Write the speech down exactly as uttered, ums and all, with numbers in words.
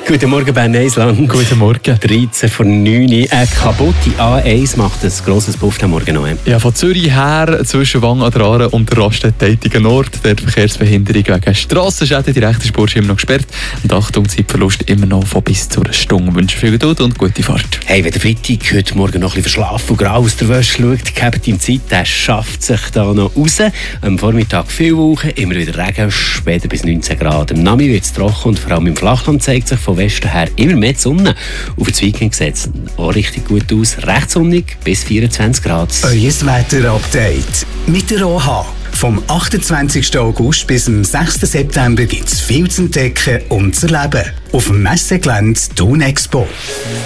Guten Morgen, Bern Eisland. Guten Morgen. dreizehn vor neun. Eine kaputte A eins macht ein grosses Puff am Morgen noch. Ja, von Zürich her zwischen Wang an der Aare und der Raststätte Nord. Der Verkehrsbehinderung wegen Strassenschäden. Die rechte Spur ist immer noch gesperrt. Und Achtung, Zeitverlust immer noch von bis zu einer Stunde. Ich wünsche viel Geduld und gute Fahrt. Hey, wenn der Freitag heute Morgen noch ein bisschen verschlafen und grau aus der Wäsche schaut, gebt ihm Zeit, der schafft sich da noch raus. Am Vormittag viel Wolken, immer wieder Regen, später bis neunzehn Grad. Am Nami wird es trocken und vor allem im Flachland zeigt sich von Westen her immer mehr die Sonne. Auf das Weekend sieht es auch richtig gut aus. Recht sonnig bis vierundzwanzig Grad. Euer Wetter-Update mit der O H. Vom achtundzwanzigsten August bis zum sechsten September gibt es viel zu entdecken und zu erleben. Auf dem Messegelände Thun Expo.